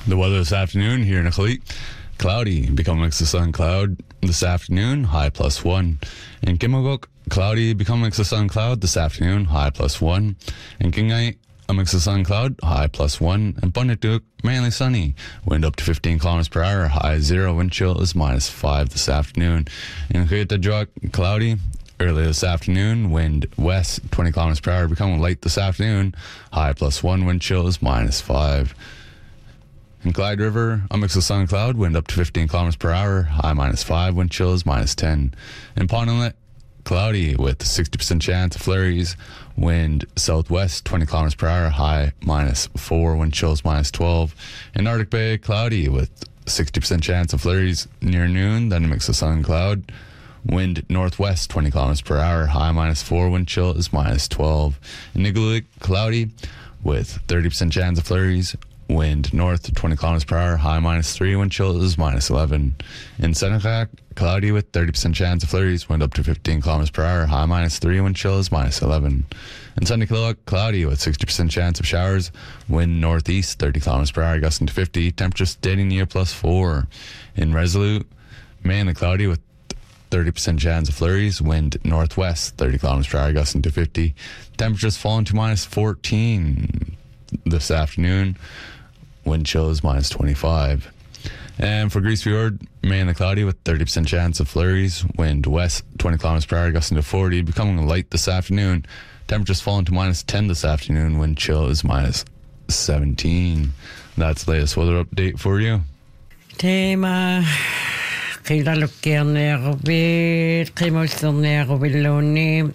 The weather this afternoon here in Akhalit, cloudy, becoming mix of sun cloud this afternoon, high +1. In Kimagok, cloudy, becoming mix of sun cloud this afternoon, high +1. In Kingay, a mix of sun cloud, high +1. In Pundituk, mainly sunny, wind up to 15 kilometers per hour, high 0, wind chill is -5 this afternoon. In Khayatajuak, cloudy, early this afternoon, wind west 20 kilometers per hour, becoming light this afternoon, high +1, wind chill is -5. In Clyde River, a mix of sun and cloud, wind up to 15 kilometers per hour, high -5, wind chill is -10. In Pond Inlet, cloudy with 60% chance of flurries, wind southwest 20 kilometers per hour, high -4, wind chill is -12. In Arctic Bay, cloudy with 60% chance of flurries near noon, then a mix of sun and cloud, wind northwest 20 kilometers per hour, high -4, wind chill is -12. In Igloolik, cloudy with 30% chance of flurries, wind north 20 kilometers per hour, high -3, wind chill is -11. In Senakak, cloudy with 30% chance of flurries, wind up to 15 kilometers per hour, high -3, wind chill is -11. In Sunday Killock, cloudy with 60% chance of showers, wind northeast 30 kilometers per hour, gusting to 50, temperature staying near +4. In Resolute, mainly cloudy with 30% chance of flurries, wind northwest 30 kilometers per hour, gusting to 50, temperatures falling to -14 this afternoon. Wind chill is -25. And for Grease Fjord, mainly cloudy with 30% chance of flurries, wind west 20 kilometers per hour, gusting to 40, becoming light this afternoon. Temperatures falling to -10 this afternoon. Wind chill is -17. That's the latest weather update for you. Tema qilalukkiarniaqupit qimulserniaqupilluni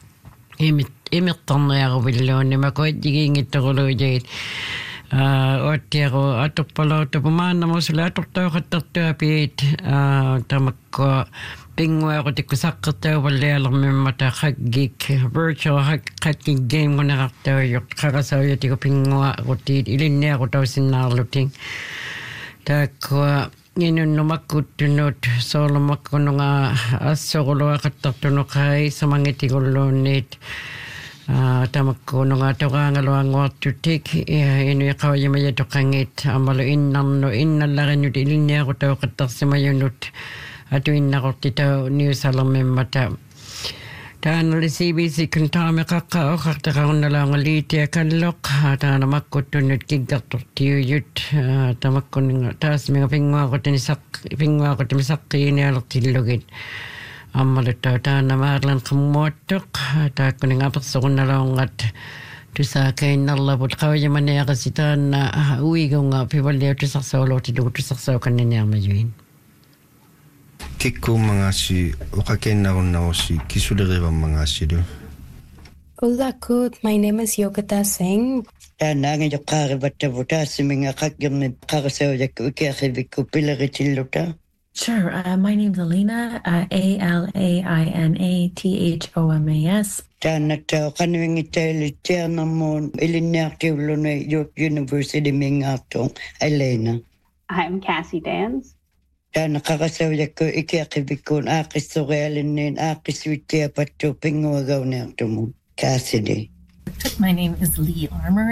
imittarniaqupilluni makuatjigiingittoruluujait oottiaru atorpalautupumaannamusula atortauqattartuapiit tamakkua pinguaqutikkusaqqertauvallialermimmata qaggik virtual qaggik game gunerartaujuq qaqasaujatiku pinguaqutiit ilinniaqutausinnaarluting taakkua inunnumakkuttunut soolumakkununga assoruluaqattartunuqai samangitikulluunniit tamakkununga toqaangaluanguartutik inuiqawayimayatoqangit amalu innallarinnut ilinniaqutauqattarsimayunut atuinnaqortitau niusalermimmata taanali CBC kuntaamiqaqqa oqartaqarunnalaangaliitiakalloq taanamakkuttunut kiggartortiuyut tamakkununga taasminga pinguaqutimisaqqinialertillugit аммалуттаа таанамаарлан qimmuattoq taakkuningapersorunnalaungat tusaakainnerlaput qavajamaniaqasitaanna uigunga pivalliutusarsuuluutilugu tusarsaukanniarmayuin kikkuummangaassi oqakinnarunnarusi kisulerivammangaassilu. Ulakut, my name is Yogita Singh. Sure. My name's Alina, ALAINATHOMAS. I'm Cassie Dans. Cassidy. My name is Lee Armour.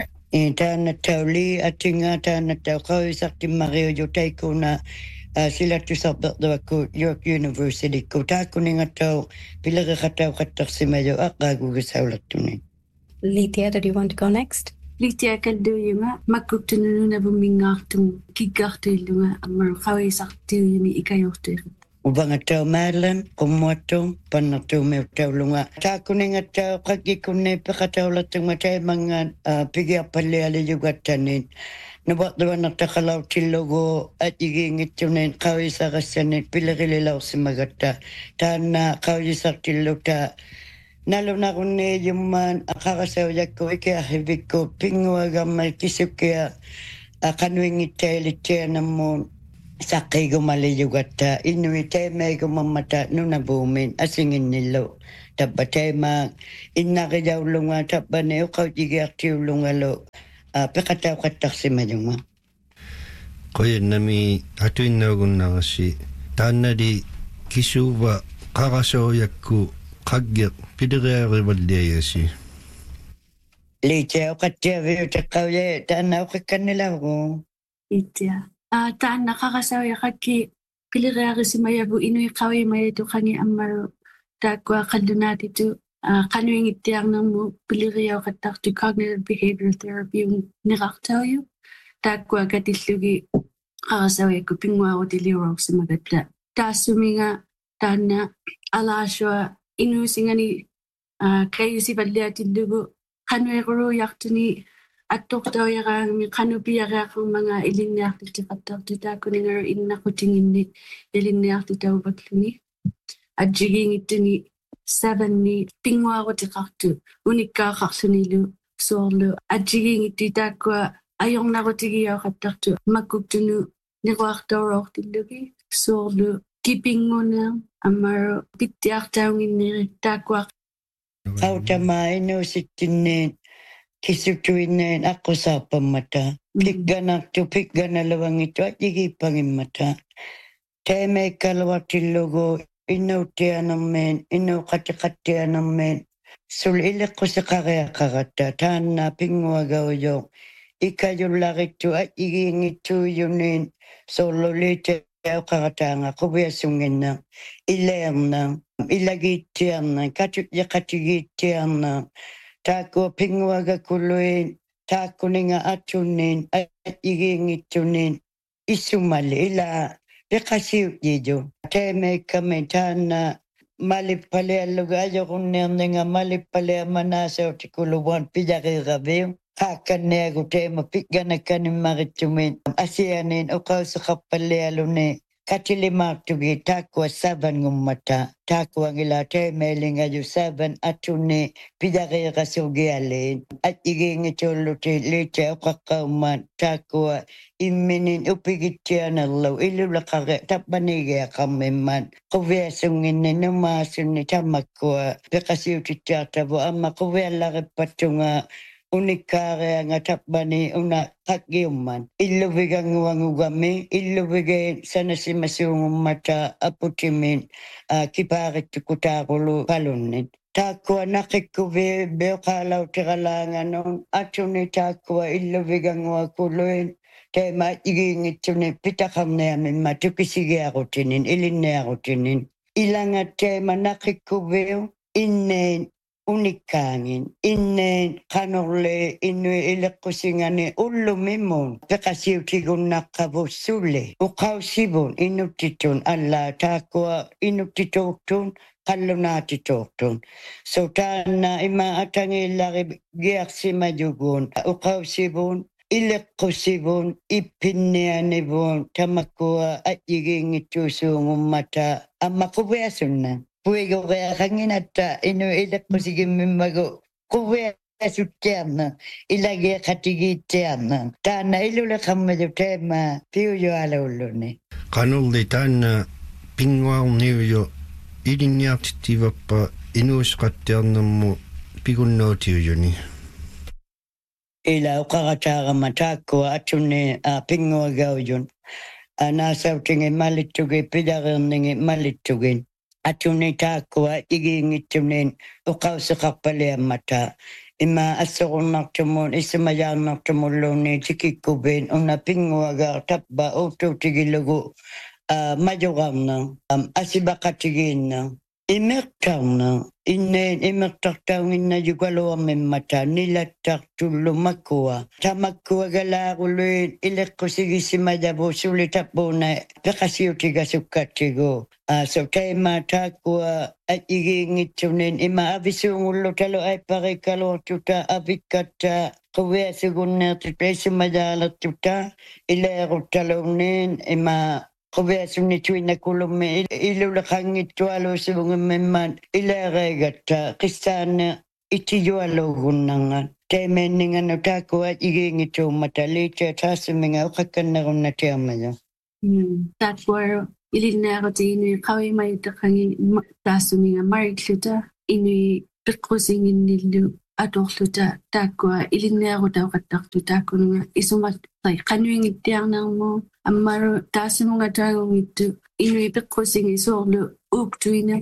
York University ko takuningatau pilagakatau katarsimayo aqagugasaulatuni. Lithia, do you want to go next? Litia kaduyunga makuktununa bumingartum kigartilunga amarqawisartiuyumi ikayortir. Ubangatau Madeline kumwato panatu meutaulunga takuningatau qagikunne peqataulatunga mangan pigiapalliali yugattanin. Nabat doon natakalaw tilogo at igingitunin kawisagasanin pilagililaw si magata. Tana kawisak tilota. Nalo na kune yung man akakasaw ko ikahibig ko pingwagang malkisip kaya kanuing itay na mo sakay gumali yugata. Inuitay may gumamata nung nabumin asingin nilo. Tabatay mag inakayaw lunga tabanay o kawigak tiyo lungalo. Pekatau katarsimayunga. Koya nami atuinnagunnagasi taannali kisuva qaqasooyakku qaggiq piderearivalliagasi. Liiteo qattiaviu taqqauye taanna uqikkannilaugu. itia taanna qaqasauiaqakki pilirearisimayavu inui qawimayatuqani ammaru taakkua qallunaatitu qanuingittiarnermu piliriauqattartu cognitive behavioral therapy niqartauyu taakkua katillugi qaqasauiakku pinguarutiliuruqsimagatta taassuminga taanna alaasua inuusingani kayusivalliatillugu qanuequruuyartuni attortauiaraangmi qanupiariaqermanga ilinniartutiqattartu taakkuningaru innaqutinginni ilinniartutauvakkluni ajjigiingittuni 7-ni pinguarutiqartu unikkaaqarlunilu suorlu ajjigiingitti taakkua ajornarutigiauqattartu makkuktunu niquartauruortillugi suorlu kipinguna amaru pittiartaunginniri taakkua Autamaa inuusittinneen kisutuinneen aqusaappammata pikganalawangittu ajjigiippangimmata teemeikkaluartillugu innuuttianermeen innuuqatiqattianermeen sul iliqqusiqariaqaqatta taanna pinguagaujo ikajullarittu ajjigiingittuuyuniin soorluliitiauqarataanga quviassunginna ileerna ilagiittiarna katutjaqatigiittiarna taakkua pinguagakulluin taakkuninga atunniin ajjigiingittunin issumali ila piqasiutjiiju teemeikkami taanna malippalialluga ajorunniarninga malippaliamanaasautikulluan pijariiraviu qaakkanniagu teema pikganakkanimmarittumin asianiin uqauseqarpallialuni katilimaartugi taakkua 7ngummata taakkuangila teemeelingaju 7 atunni pijariirasugialiin ajjigiingitulluti liitia uqaqqaummaan taakkua imminin upigittianerlu ilulaqari tappanigiaqammimman quviasunginni numaasunni tamakkua piqasiutittiartavu amma quviallarippatunga unikkaarianga tappani una qakkiumman illuviganguangugami illuvigeen sanasimasuungummata aputimin kipaarittukutaaqulu palunnit taakkua naqikkuvi beoqaalautiqalaanganun atuni taakkua illuviganguakuluin teema ajjigiingitsuni pitaqarniamimma tukisigiaqutinin ilinniaqutinin ilanga teema naqikkuviu inneen unikkaangin inneen qanorle innui iliqqusingani ullumimmun peqasiutigunnaqquvussuli uqaussivun inuttitun alla taakkua inuttituuqtun qallunaatituuqtun so taanna ima atangillari giarsimajugun uqaussivun iliqqusivun ippinnianivun tamakkua ajjigiingittuusuungummata amma quviasunna puigureaqanginatta inu iliqqusigimmimagu quviasuttiarna ilagiaqatigiittiarna taanna iluleqammaju teema piujualuulluni qanulli taanna pinguarniujo ilinniartittivappa inuusqattiarnermu pigunnoutiujuni ila uqarataarama taakkua atunni pinguagaujun naasautingi malittugi pijareerningi malittugin atuni taakkua igiingittunin uqauseqarpaliammata ima assorunnartumun isimajaarnartumulluuni tikikkubin una pinguagaa tappa uutuutigilugu majurarna asibaqatigiinna imertarna inneen imertartaunginna jugaluarmimmata nilattartullu makkua tamakkuagalaaruliin iliqqusigisimajavu sulitappuuna peqasiutigasukkatsigu so teema taakkua ajjigiingitsunin ima avisuungullutalu aiparikaluartuta avikkatta quviasugunneertut isimajaalertuta ileeruttaluunniin ima quviasunnituinnakulummi iluleqangittualuusuvungimman ileereegatta qissaanna ittijualuugunnangan teemeenninganu taakkua ajjigiingittuummata liitia taassuminga uqakkannerunnatiarmaja taakkua ilinneeruti inui qawimayutaqangi taassuminga marikluta inui piqqusinginnillu atorluta taakkua ilinneerutauqattartu taakkununga isumat qanuingittiarnermu ammaru taassumunga taagungittu inui piqqusingi soorlu uuktuina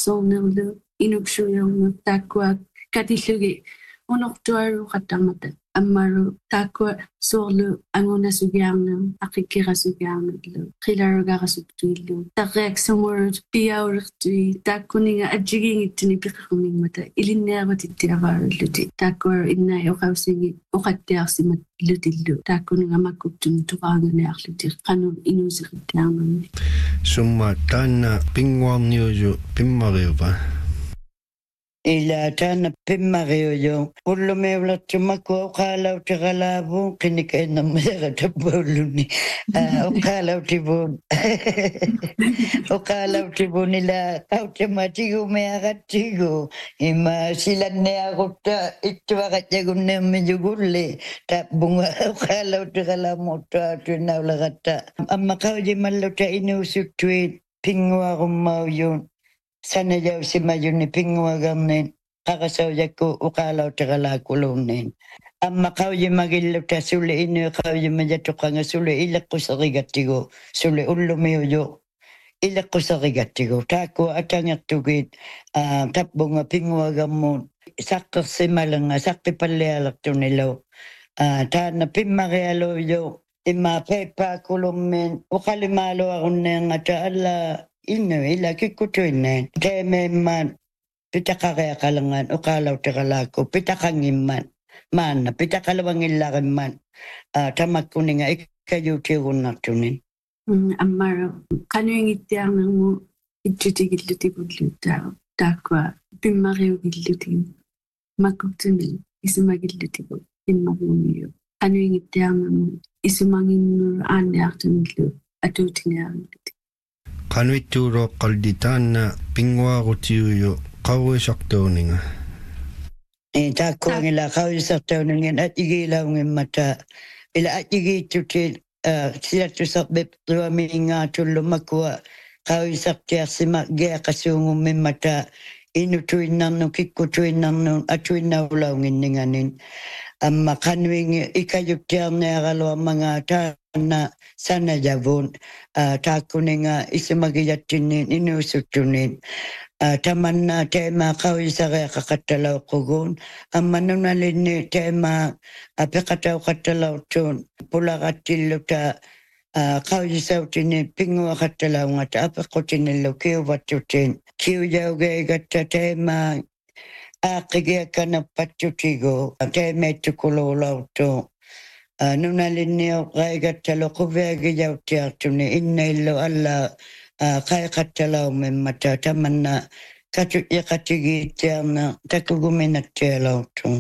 natsoornerlu inuksuyormu taakkua katillugi unortuaruqattarmata Ammaru takwa sorlu angona sugiarna akikira sugiarna lu khilarugara subtuilu tarek somor piaurtui takuninga ajigingitni piqquning mata ilinneerati tiavaruluti takwa inna yoqausingi oqattiarsimat lutillu takuninga makkuptun tuqaanganearluti qanu inusiqittiarnami summa taanna pinguarniuju pimmariupa ila tana pimmariojo ullumiulattumakku oqaalautigalaavun qinikainnarmiseqatapuulluni oqaalautibun oqaalautibun ila qautamatiigumiaqattigu ima silanniaqutta ittuaqatjagunneermijugulli tappунga oqaalautigalaamuuttuaatuinnaulaqatta ammaqaujimalluta inuusuttuit pinguarummaujuun sanajau simayuni pinguagarnin qaqasaujakku uqaalautigalaakuluunnin amma qaujimagilluta suli inu qaujimajatuqanga suli ileqquserigattigu suli ullumiuju ileqquserigattigu taakku atangertugit tappunga pinguagarmuun saqqersimalanga saqqipallialertunilu taanna pimmarialuuju imma peippaakkulummin uqalimaaluarunneerngata alla inno ila kikutuinen teememman pitaqareaqalangan uqaalautigalaakku pitaqangimman maanna pitaqalavangillarimman tamakkuninga ikkajutiigunnartunin ammara qanuingittiarnermu ittutigillutipulluuttaa taakwa pimmariugilluti makkuptuni isimagillutigu pimmariumiu qanuingittiarnermu isimanginnur aanniartunillu atuutiniarnilluti qanuittuuroqqalli taanna pinguarutiuju qaruisartuuninga taakkuangila qaruisartuuningin atigiilaungimmata ila atigiittutil silattusarpiptuamiingaatullu makua qaruisartiarsima geaqasuungummimmata inutuinnarnu kikkutuinnarnu atuinnaulaunginninganin amma qanuingi ikajuttiarniaraluamanga taanna sanajavun taakkuninga isimagiyattinnin inuusuttunin tamanna teema qawisareaqaqattalauqugun amma nunalinni teema apiqatauqattalauttun pulaqattilluta qawisautini pinguaqattalaungata apiqqutinillu kiuvattutin kiujaugeegatta teema aaqigiakanappatutigu teemeettukuluulauttu nunalinniu qaigattalu quviagijauttiartuni innaillu alla qaiqattalaumimmata tamanna katutiqatigiittiarna takuguminattialauttu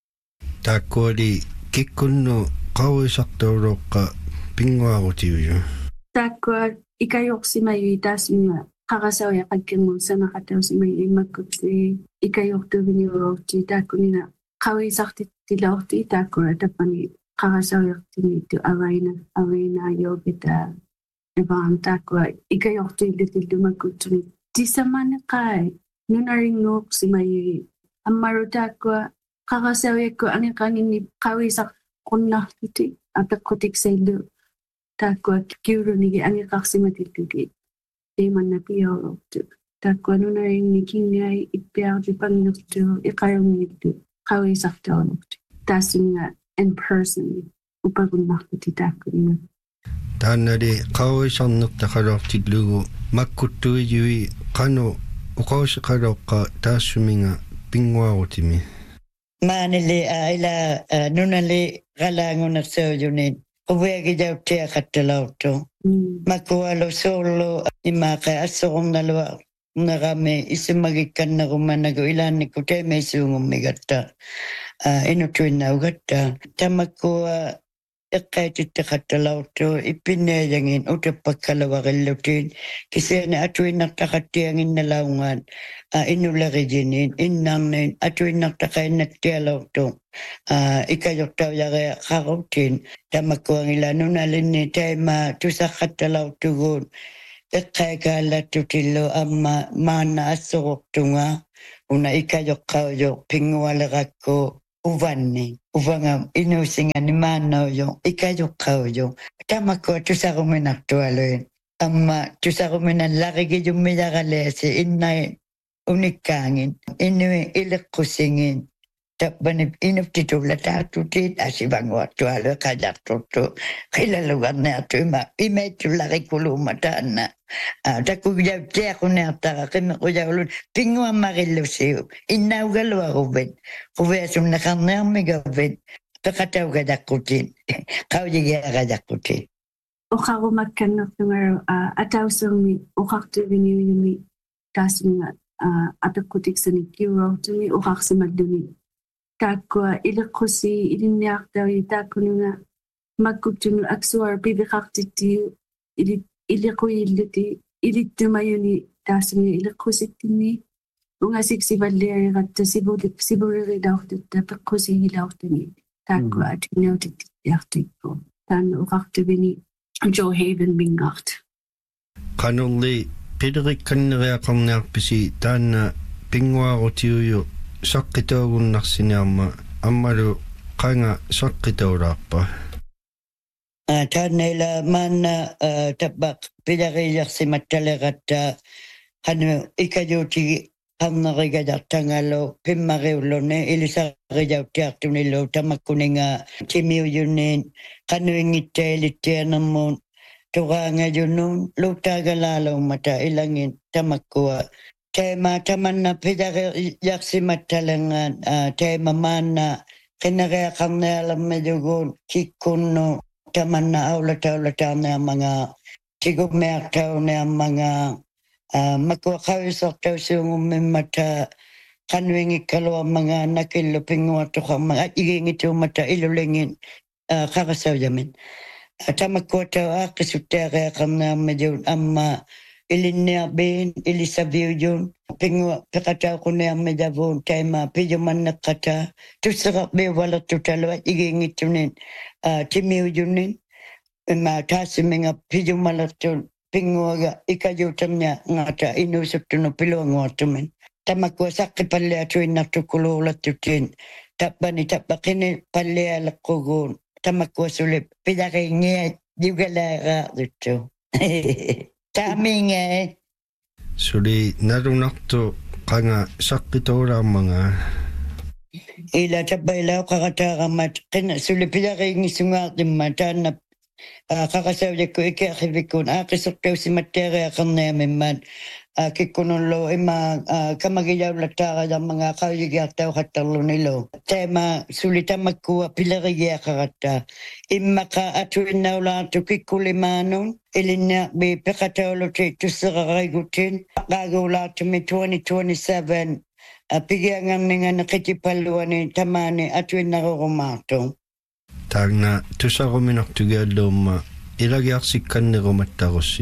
taakkuali kikkunnu qaruisartuuruqqa pinguarutiuju taakwa ikayorsimayui taasminga qarasauya qakkimmun sanaqatausimay immakkutsi ikayortuviniuruorti taakkunina qawisartittilaorti taakkura tappani qarasauyortiniittu avaina yogita evan taakwa ikayortuillutillumakkutsuni tisamaniqai nunaringuuqsimayui ammaru taakwa qarasaujakku aniqanginni qawisarqunnartuti apeqqutiksailu taakwa kiurunigi angiqarsimatillugi teemanna piorortu taakwa nunarinni kinniai ippiarti panngirtu iqayungillu qawisartuarnuktu taasinga in person upagunnartuti taakkunna taannali qaruisarnertaqalortillugu makkuttuijui qanu uqausiqaloqqa taassuminga pinguarutimi maanili ila nunali qalaangunersuujunin quviagijauttiaqattalauttu makkualu suullu imaaqe assorunalua nerame isimagikkannerumanagu ilaannikku teemeisuungummigatta inutuinnaugatta tamakkua eqqaititteqattalauttu ippineejangin utappakkalavarillutiit kisiani atuinnartaqattianginnalaungaan inulerijinin innarnin atuinnartaqainnattialauttu ikajortauyaria qarutin tamakkuangila nunalinni taima tusaqqattalauttuguun eqqaikaallattutillu amma maanna assuruqtunga una ikajoqqaujo pingualerakku uvanga inusingani maannaujo ikajoqqaujo tamakkua tusaruminartualuin amma tusaruminan larigijummijaraleasi innai unikkaangin inui ileqqusingin Tapani inuptitulla taatutiin asivanguattualle kajattutu kilaluganne atuma imetulla rikulumataanna takujautia kuneartara qimqujaulun pinguammarillusiu innaugaluarubin quviasunna qarnearmigavin peqataugadaqqutin qaujigiarajaqqutin oqarumakkannertungaru atausermi oqartuviniunimi taasminga apeqqutiksani kiuroortumi oqarsimalluni taakkua ileqqusi ilinniartawi taakkununga makkuttunu aksuar piviqartittiu iliquyilluti ilittumayuni taasminga ileqqusittinni ungasiksivalliariqatta siburiridortutta peqqusigilaortuni taakkua atinnautittiartikku taanna oqartuvini Joe Haven mingart qanulli pilerikkaneriaqarniarpisi taanna pinguarutiuyu saqqitaugunnarsinearma ammalu qanga saqqitaulaarpa taannaila maanna tabbaq pilerijarsimattaleqatta qanu ikajuutigi qarnerigajartangalo pimmariulluni ilisarijautiartunillu tamakkuninga timiuyunniin qanuingittailittianermuun tuqaangajunnuun luuttaagalaaluummata ilangin tamakkua teema tamanna pilerijarsimattalengaan teema maanna qineriaqarnialammajuguun kikkunnu tamanna aulataulataarniamanga tigumiartauniammanga makuaqavisortausiungummimmata qanuingikkaluammanga nakillu pinguartuqarmaga igingituummata ilulingin qarasaujamin tamakkuatau aaqqisuttiaqiaqarniarmajuun amma ilinniarbiin ilisaviujun pingua peqatauquniarmijavuun taima pijumanneqqata tusseqarbiuvalertutaluat igingittunin timiujunnin ima taasiminga pijumalertun pinguaga ikajuutamnia ngata inuusuttunu piluanguartumin tamakkua saqqipalliatuinnartukuluulattutiin tappaqini pallialeqquguun tamakkua suli pilaringia jugalaaraaruttu taaminga suli narunartu qanga saqqitaulaarmanga ila tabbailau qaqataaqamat qina suli pilariingisungaartimma taanna qaqasaujakku ikiarrivikkuun aaqisortausimattiariaqarniamimmaat kikkunullu ima kamagijaulattaaqajarmanga qaujigiartauqattarlunilu taima suli tamakkua pilerigiaqaqatta immaqa atuinnaulaartu kikkulimaanun ilinniarbi peqatauluti tusseqarigutin qaaguulaartumi 2027 pigiangarningana qitipalluani tamaani atuinnarurumaartu taagna tusaruminartugialluumma ilagiarsikkannerumattarussi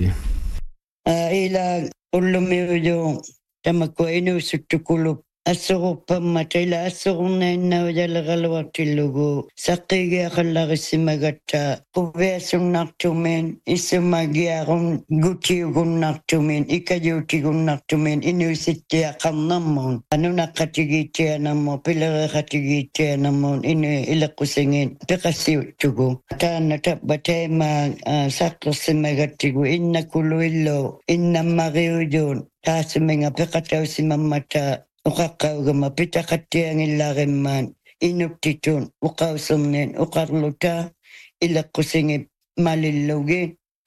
ila ullumiuju tamakkua inuusuttukulup assuruppammat ila assurunnainnaujaleqaluartillugu saqqigiaqallarissimagatta quviasunnartumin issumagiarun gutiugunnartumin ikajuutigunnartumin inuusittiaqarnarmuun anunaqqatigiittianarmu pileriqatigiittianarmuun inu ileqqusingin peqassiuttugu taanna tabba taima saqqersimmagattigu innakuluillu innammariujuun taasiminga peqatausimammata uqaqqaugama pitaqattiangillarimmaan inuktitun uqausernin uqarluta ileqqusingip malillugi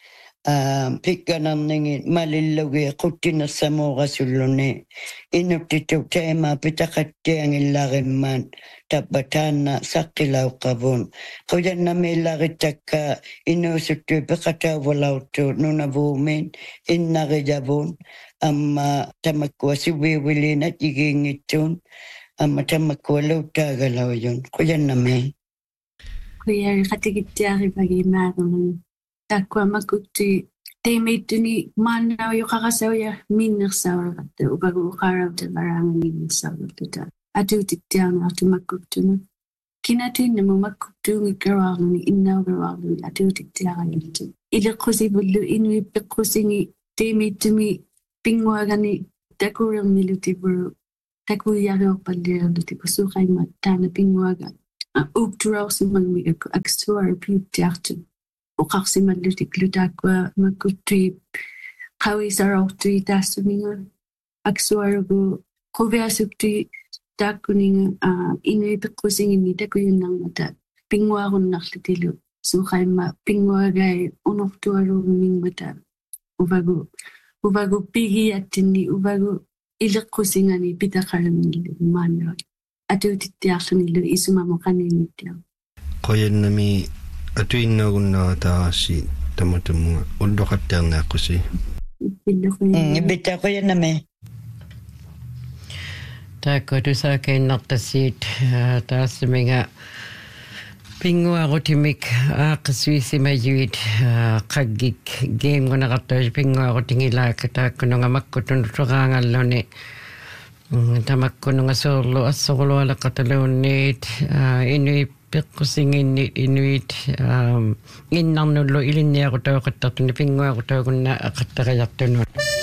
pikkanarningin malillugi quttinersamuuqasulluni inuktitu taima pitaqattiangillarimmaan tabbataanna saqqilauqqavun qujannamiillarittakka inuusuttu peqatauvalautu nunavuumin innarijavun amma tamakkua siviuvilinat igiingittuun amma tamakkua luuttaagalaujun qujannami kuyari qatigittiaripagimaarun taakkua makkutti teimeittuni maannau yoqaqasauya minnersauraqatta upagu uqaarautavaraangiinnersauratuta atuutittiarnaartu makkuttunu kinatinnamu makkuttuungikkaruarluni innaugaruarluni atuutittiaragiltu ileqqusivullu inuippeqqusingi teimeittumi pinguagani takurilmilutipuru takuyariorpalliarlutipu suqaimmat taana pinguaga ukturausimagmi aksuaripiuttiartu uqarsimallutiklu taakkua makkuttui qawisarortui taassuminga aksuarugu quviasuktui taakkuninga inuipeqqusingini takuyunnarmata pinguarunnarlutilu suqaimma pinguagai unortualuummingmata uvagu pigiattinni uvagu ileqqusingani pitaqaramillu maanero atuutittiarlunillu isumamaqaninnittia qoyannami atuinnagunnarataarassi tamatamunga ulloqattiarnaaqqusi Ibitakoyaname. Taako tusaakeennartassiit taassumiga pinguarutimik aaqsuisimayuit qaggik gamegunaqartuus pinguarutingilaaka taakkununga makkutunutuqaangalluni tamakkununga soorlu assorlualaqataluunniit inuit peqqusinginni inuit innarnullu ilinniaqutauqattartuni pinguaqutaukunna aqattaqajartunut